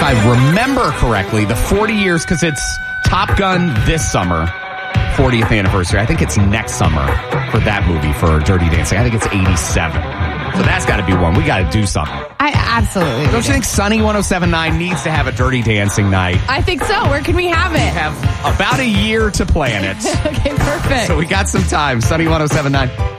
I remember correctly, the 40 years, because it's Top Gun this summer, 40th anniversary. I think it's next summer for that movie, for Dirty Dancing. I think it's 87. So that's got to be one. We got to do something. Absolutely. Don't you think Sunny 107.9 needs to have a Dirty Dancing night? I think so. Where can we have it? We have about a year to plan it. Okay, perfect. So we got some time. Sunny 107.9.